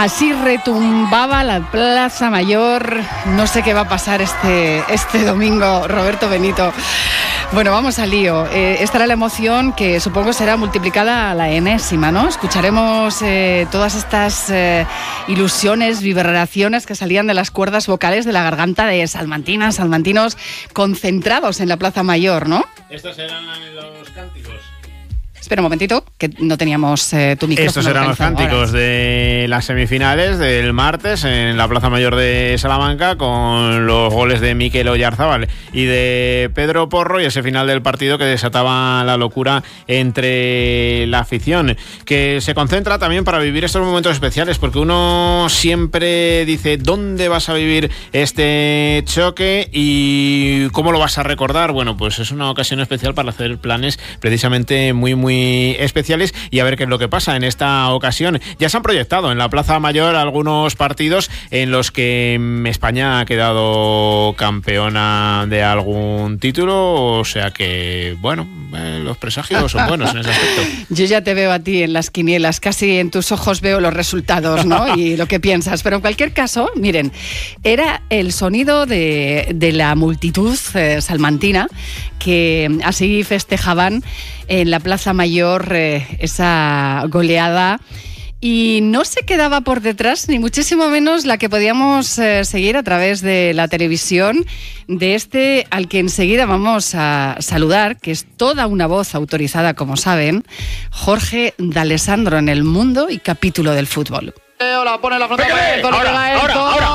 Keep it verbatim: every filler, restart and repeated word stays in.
Así retumbaba la Plaza Mayor. No sé qué va a pasar este, este domingo, Roberto Benito. Bueno, vamos al lío. Eh, estará la emoción que supongo será multiplicada a la enésima, ¿no? Escucharemos eh, todas estas eh, ilusiones, vibraciones que salían de las cuerdas vocales de la garganta de salmantinas, salmantinos concentrados en la Plaza Mayor, ¿no? Estos eran los cánticos. Espera un momentito, que no teníamos eh, tu micrófono. Estos eran los cánticos ahora de las semifinales del martes en la Plaza Mayor de Salamanca, con los goles de Mikel Oyarzábal y de Pedro Porro, y ese final del partido que desataba la locura entre la afición, que se concentra también para vivir estos momentos especiales, porque uno siempre dice ¿dónde vas a vivir este choque y cómo lo vas a recordar? Bueno, pues es una ocasión especial para hacer planes precisamente muy muy especiales y a ver qué es lo que pasa en esta ocasión. Ya se han proyectado en la Plaza Mayor algunos partidos en los que España ha quedado campeona de algún título, o sea que, bueno, eh, los presagios son buenos en ese aspecto. Yo ya te veo a ti en las quinielas, casi en tus ojos veo los resultados, ¿no? Y lo que piensas, pero en cualquier caso, miren, era el sonido de, de la multitud eh, salmantina que así festejaban en la Plaza Mayor eh, esa goleada, y no se quedaba por detrás ni muchísimo menos la que podíamos eh, seguir a través de la televisión de este al que enseguida vamos a saludar, que es toda una voz autorizada, como saben, Jorge D'Alessandro en el mundo y capítulo del fútbol. Hola, pone la frontal. Ahora, ahora, ahora, ahora.